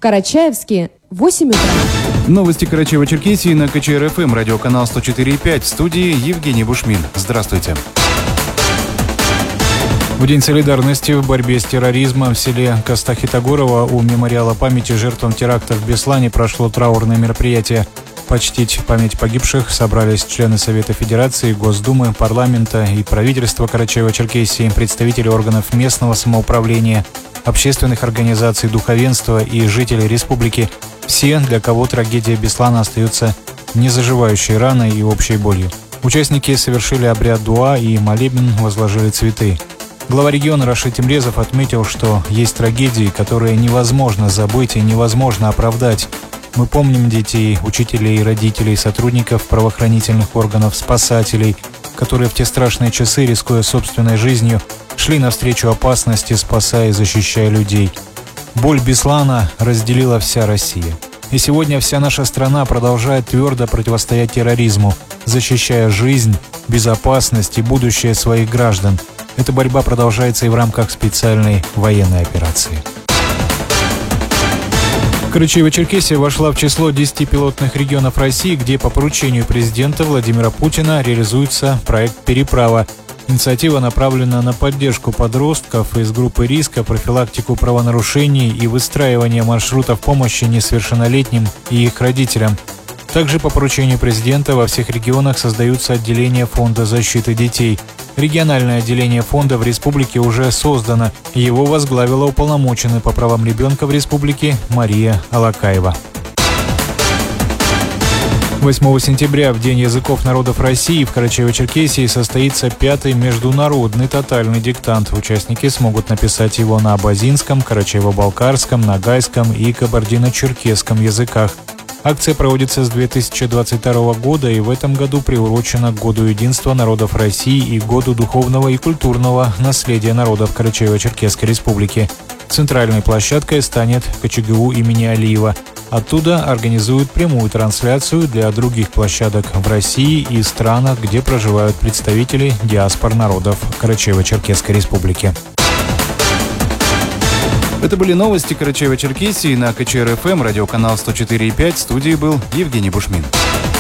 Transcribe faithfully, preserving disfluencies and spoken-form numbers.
Карачаевске восемь утра. Новости Карачаева-Черкесии на ка че эр эф эм, радиоканал сто четыре и пять. В студии Евгений Бушмин. Здравствуйте. В День солидарности в борьбе с терроризмом в селе Кастахи-Тагорово у мемориала памяти жертвам терактов в Беслане прошло траурное мероприятие. Почтить память погибших собрались члены Совета Федерации, Госдумы, парламента и правительства Карачаева-Черкесии, представители органов местного самоуправления, общественных организаций, духовенства и жителей республики. Все, для кого трагедия Беслана остается незаживающей раной и общей болью. Участники совершили обряд дуа и молебен, возложили цветы. Глава региона Рашид Темрезов отметил, что есть трагедии, которые невозможно забыть и невозможно оправдать. Мы помним детей, учителей, родителей, сотрудников правоохранительных органов, спасателей, которые в те страшные часы, рискуя собственной жизнью, шли навстречу опасности, спасая и защищая людей. Боль Беслана разделила вся Россия. И сегодня вся наша страна продолжает твердо противостоять терроризму, защищая жизнь, безопасность и будущее своих граждан. Эта борьба продолжается и в рамках специальной военной операции. Карачаево-Черкесия вошла в число десяти пилотных регионов России, где по поручению президента Владимира Путина реализуется проект «Переправа». Инициатива направлена на поддержку подростков из группы риска, профилактику правонарушений и выстраивание маршрутов помощи несовершеннолетним и их родителям. Также по поручению президента во всех регионах создаются отделения Фонда защиты детей. Региональное отделение фонда в республике уже создано. Его возглавила уполномоченная по правам ребенка в республике Мария Алакаева. восьмого сентября, в День языков народов России, в Карачаево-Черкесии состоится пятый международный тотальный диктант. Участники смогут написать его на абазинском, карачаево-балкарском, ногайском и кабардино-черкесском языках. Акция проводится с две тысячи двадцать второго года и в этом году приурочена к Году единства народов России и Году духовного и культурного наследия народов Карачаево-Черкесской республики. Центральной площадкой станет ка че гэ у имени Алиева. Оттуда организуют прямую трансляцию для других площадок в России и странах, где проживают представители диаспор народов Карачаево-Черкесской республики. Это были новости Карачаева-Черкесии на ка че эр эф эм, радиоканал сто четыре и пять. В студии был Евгений Бушмин.